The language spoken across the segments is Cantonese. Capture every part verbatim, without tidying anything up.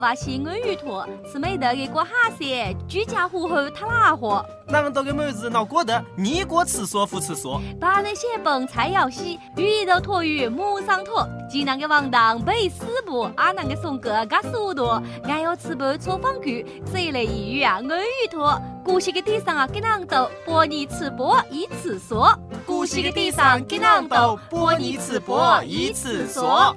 話是鱷魚坨，是美得嘅過下些，居家戶口他拉貨。 難道嘅妹子腦過得你過廁所不廁所？ 把那些本菜肴戲，魚肉托魚母上托，濟南嘅王當背四步，阿南嘅松哥加速度，俺要吃不錯方具，這一類一語啊，鱷魚坨。古稀嘅地上啊，給囊豆，波你吃播一廁所。 古稀嘅地上給囊豆，波你吃播一廁所。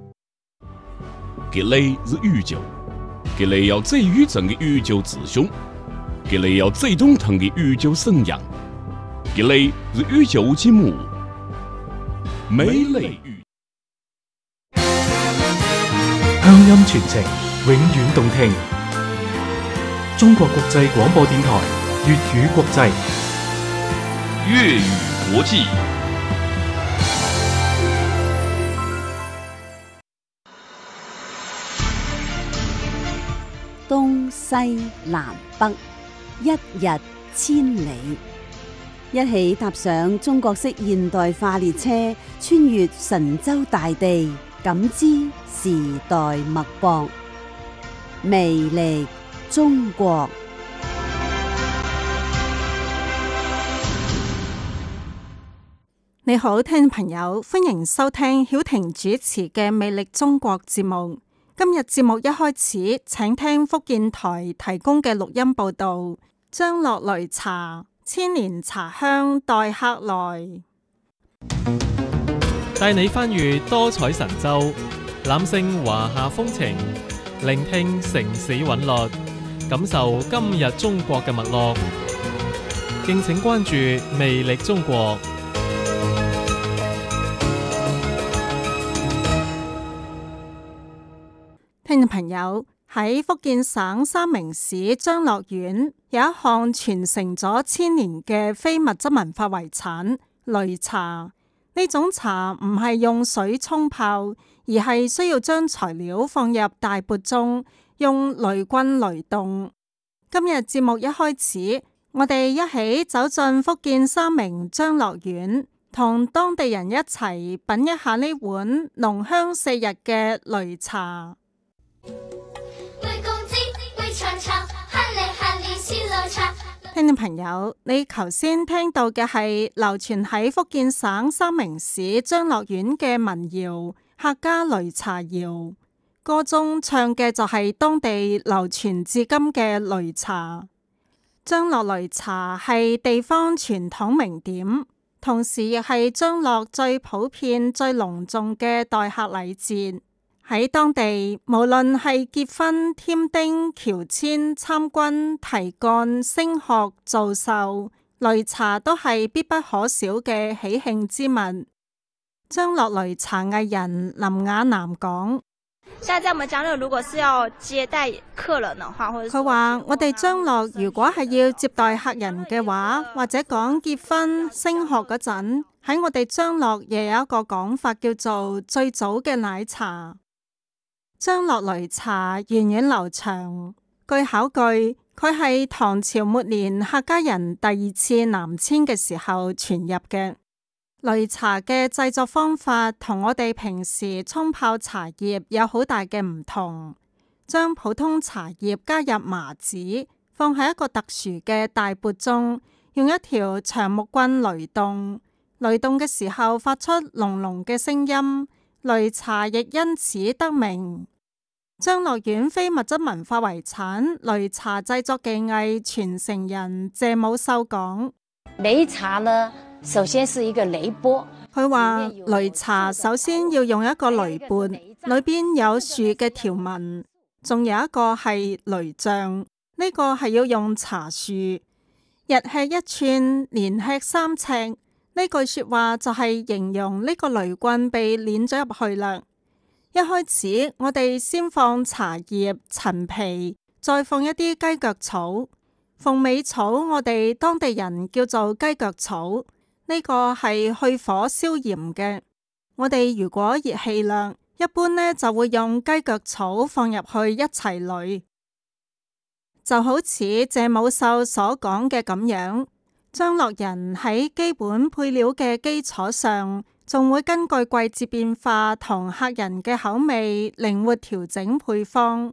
吉利是宇宙，吉利有最宇宙嘅宇宙之兄，吉利有最懂騰嘅宇宙神樣，吉利是宇宙之母，美麗宇。 鄉音傳情，永遠動聽。中國國際廣播電台粵語國際， 粵語國際。 東西南北，一日千里，一起踏上中國式現代化列車，穿越神州大地，感知時代脈搏，魅力中國。 你好，聽眾朋友，歡迎收聽曉婷主持嘅《魅力中國》節目。今日節目一開始，請聽福建台提供嘅錄音報道。將落擂茶，千年茶香待客來。 帶你翻閱多彩神州，覽勝華夏風情，聆聽城市韻律，感受今日中國嘅脈絡。敬請關注《魅力中國》。 聽眾朋友，喺福建省三明市張樂縣有一項傳承咗千年嘅非物質文化遺產擂茶。呢種茶唔係用水沖泡，而係需要將材料放入大缽中，用擂棍擂動。今日節目一開始，我哋一起走進福建三明張樂縣，同當地人一齊品一下呢碗濃香四溢嘅擂茶。聽眾朋友，你頭先聽到嘅係流傳喺福建省三明市張樂縣嘅民謠《客家擂茶謠》，歌中唱嘅就係當地流傳至今嘅擂茶。張樂擂茶係地方傳統名點，同時亦係張樂最普遍、最隆重嘅待客禮節。喺當地，無論係結婚、添丁、喬遷、參軍、提幹、升學、造壽，擂茶都係必不可少嘅喜慶之物。張樂擂茶藝人林雅南講： 像在我們張樂，如果是要接待客人的話，或者佢話我哋張樂如果係要接待客人嘅話，或者講結婚、升學嗰陣，喺我哋張樂亦有一個講法叫做最早嘅奶茶。張樂擂茶源遠流長，據考據，佢係唐朝末年客家人第二次南遷嘅時候傳入嘅。擂茶嘅製作方法同我哋平時沖泡茶葉有好大嘅唔同，將普通茶葉加入麻子，放喺一個特殊嘅大缽中，用一條長木棍擂動，擂動嘅時候發出隆隆嘅聲音，擂茶亦因此得名。張樂縣非物質文化遺產擂茶製作技藝傳承人謝武秀講： 擂茶呢，首先是一個擂缽。 佢話擂茶首先要用一個擂缽，裏邊有樹嘅條紋，仲有一個係擂杖，呢、這個係要用茶樹。日吃一寸，年吃三尺，呢句說話就係形容呢個擂棍被碾咗入去啦。一開始我哋先放茶葉、陳皮，再放一啲雞腳草。鳳尾草我哋當地人叫做雞腳草，呢個係去火消炎嘅。我哋如果熱氣啦，一般呢就會用雞腳草放入去一齊擂。就好似謝武秀所講嘅咁樣，張樂人喺基本配料嘅基礎上，仲會根據季節變化同客人嘅口味靈活調整配方。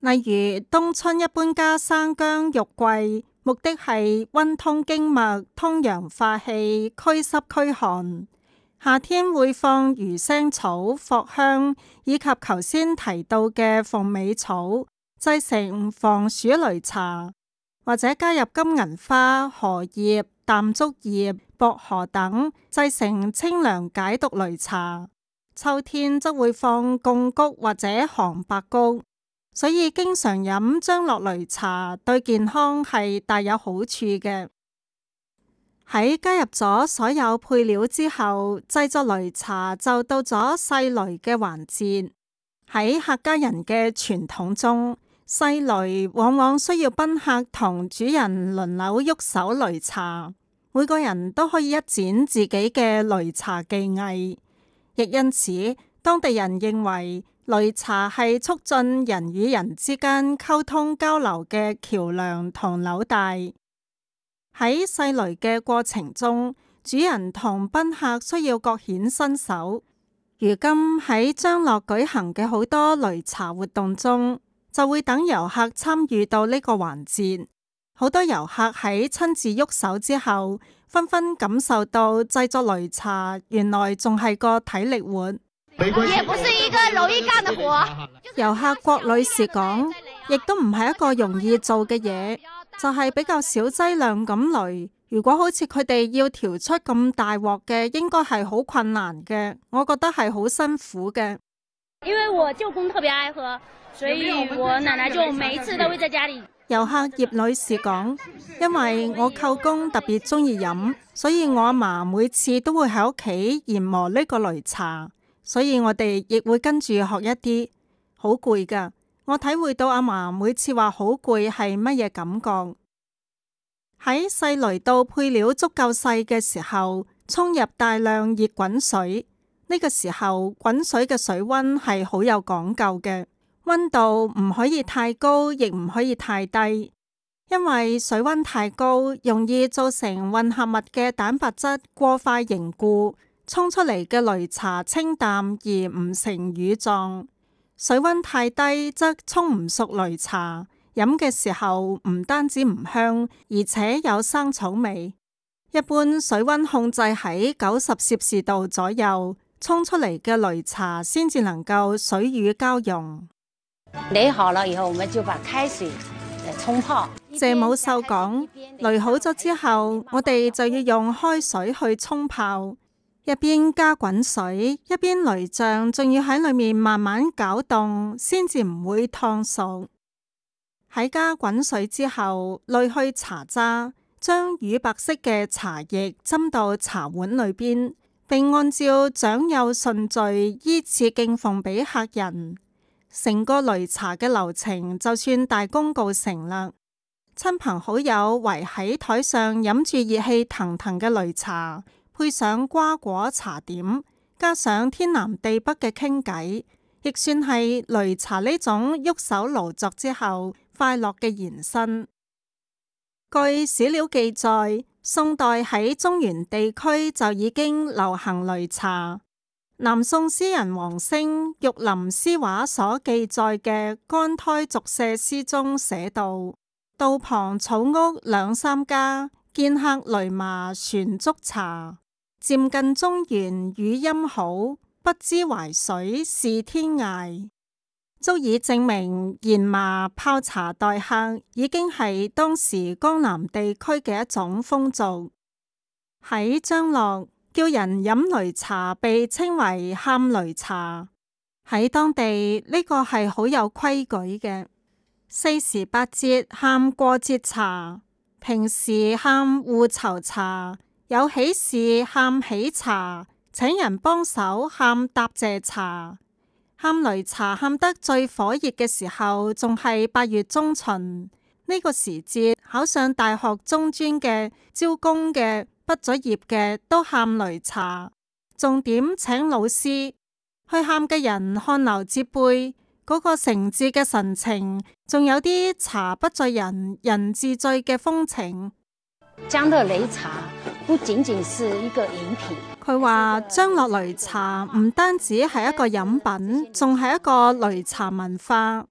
例如冬春一般加生薑、肉桂，目的係溫通經脈、通陽化氣、驅濕驅寒。夏天會放魚腥草、藿香以及頭先提到嘅鳳尾草，製成防暑擂茶，或者加入金銀花、荷葉、淡竹葉、薄荷等，製成清涼解毒擂茶。秋天則會放貢菊或者杭白菊，所以經常飲張樂擂茶對健康係大有好處嘅。喺加入咗所有配料之後，製作擂茶就到咗細擂嘅環節。喺客家人嘅傳統中，細擂往往需要賓客同主人輪流喐手擂茶，每個人都可以一展自己嘅擂茶技藝。亦因此，當地人認為擂茶係促進人與人之間溝通交流嘅橋梁同紐帶。喺細擂嘅過程中，主人同賓客需要各顯身手。如今喺張樂舉行嘅好多擂茶活動中，就會等遊客參與到呢個環節。好多遊客喺親自喐手之後，紛紛感受到製作擂茶原來仲係個體力活， 也不是一個容易幹的活。 遊客郭女士講，亦都唔係一個容易做嘅嘢。就係比較少劑量咁擂，如果好似佢哋要調出咁大鑊嘅，應該係好困難嘅。我覺得係好辛苦嘅。 因為我舅公特別愛喝，所以我奶奶就每一次都會在家裏。 遊客葉女士講，因為我舅公特別中意飲，所以我阿嫲每次都會喺屋企研磨呢個擂茶，所以我哋亦會跟住學一啲，好攰㗎。我體會到阿嫲每次話好攰係乜嘢感覺。喺細擂到配料足夠細嘅時候，沖入大量熱滾水。呢個時候滾水嘅水溫係好有講究嘅，溫度唔可以太高，亦唔可以太低，因為水溫太高容易造成混合物嘅蛋白質過快凝固，沖出嚟嘅擂茶清淡而唔成乳狀。水溫太低則沖唔熟擂茶，飲嘅時候唔單止唔香，而且有生草味。一般水溫控制喺九十攝氏度左右，沖出嚟嘅擂茶先至能夠水乳交融。 擂好了以後，我們就把開水沖泡。 謝母秀講，擂好咗之後，我哋就要用開水去沖泡。一邊加滾水，一邊擂醬，仲要喺裏面慢慢攪動，先至唔會燙熟。喺加滾水之後，濾去茶渣，將乳白色嘅茶液斟到茶碗裏邊，並按照長幼順序依次敬奉俾客人。成個擂茶嘅流程就算大功告成啦。親朋好友圍喺台上飲住熱氣騰騰嘅擂茶，配上瓜果茶點，加上天南地北嘅傾偈，亦算係擂茶呢種喐手勞作之後快樂嘅延伸。據史料記載，宋代喺中原地區就已經流行擂茶。南宋詩人王升《玉林詩話》所記載嘅《干胎續社詩》中寫道：道旁草屋兩三家，見客擂麻旋竹茶。漸近中原語音好，不知淮水是天涯。足以證明研麻泡茶待客已經係當時江南地區嘅一種風俗。喺張樂，叫人飲擂茶被稱為喊擂茶。喺當地呢個係好有規矩嘅。四時八節喊過節茶，平時喊互酬茶，有喜事喊喜茶，請人幫手喊答謝茶。喊擂茶喊得最火熱嘅時候，仲係八月中旬。呢個時節，考上大學中專嘅、招工嘅、畢咗業嘅都喊擂茶。重點請老師去喊嘅人汗流浹背，嗰個誠摯嘅神情，仲有啲茶不醉人人自醉嘅風情。 張樂擂茶不僅僅是一個飲品， 佢話張樂擂茶唔單止係一個飲品，仲係一個擂茶文化。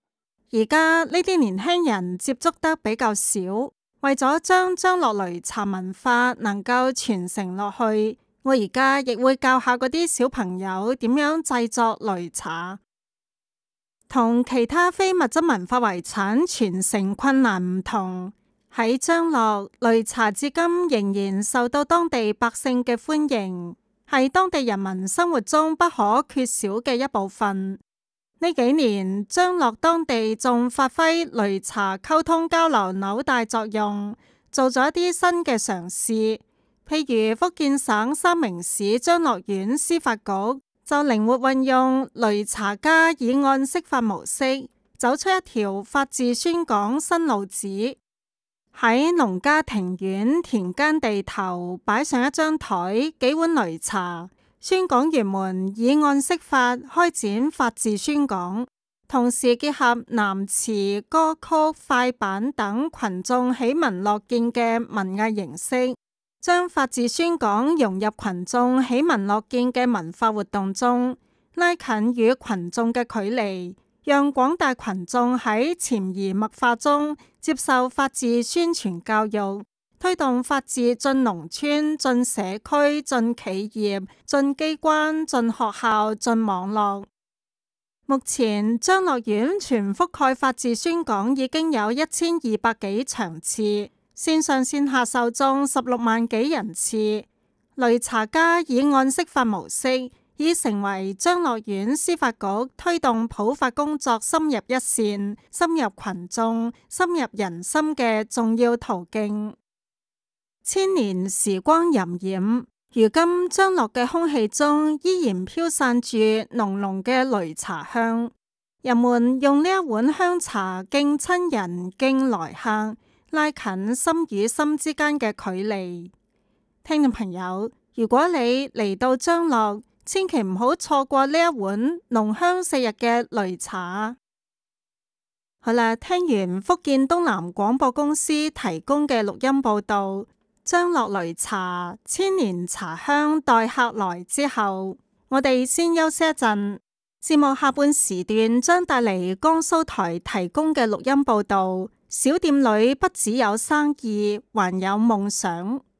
而家呢啲年輕人接觸得比較少，為咗將張樂擂茶文化能夠傳承落去，我而家亦會教下嗰啲小朋友點樣製作擂茶。同其他非物質文化遺產傳承困難唔同，喺張樂，擂茶至今仍然受到當地百姓嘅歡迎，係當地人民生活中不可缺少嘅一部分。呢幾年，張樂當地仲發揮擂茶溝通交流紐帶作用，做咗一啲新嘅嘗試。譬如福建省三明市張樂縣司法局就靈活運用擂茶家議案釋法模式，走出一條法治宣講新路子。喺農家庭院田間地頭擺上一張台，幾碗擂茶，宣講員們議案釋法，開展法治宣講，同時結合南詞、歌曲、快板等群眾喜聞樂見嘅文藝形式，將法治宣講融入群眾喜聞樂見嘅文化活動中，拉近與群眾嘅距離，讓廣大群眾喺潛移默化中接受法治宣傳教育，推動法治進農村、進社區、進企業、進機關、進學校、進網絡。目前張樂縣全覆蓋法治宣講已經有一千二百幾場次，線上線下受眾十六萬幾人次。擂茶家議案釋法模式已成為張樂縣司法局推動普法工作深入一線、深入群眾、深入人心嘅重要途徑。千年時光荏苒，如今張樂嘅空氣中依然飄散住濃濃嘅擂茶香。人們用呢一碗香茶敬親人、敬來客，拉近心與心之間嘅距離。聽眾朋友，如果你嚟到張樂，千祈唔好錯過呢一碗濃香四溢嘅擂茶。好啦，聽完福建東南廣播公司提供嘅錄音報道，張樂擂茶千年茶香待客來之後，我哋先休息一陣。節目下半時段將帶嚟江蘇台提供嘅錄音報道。小店裏不只有生意，還有夢想。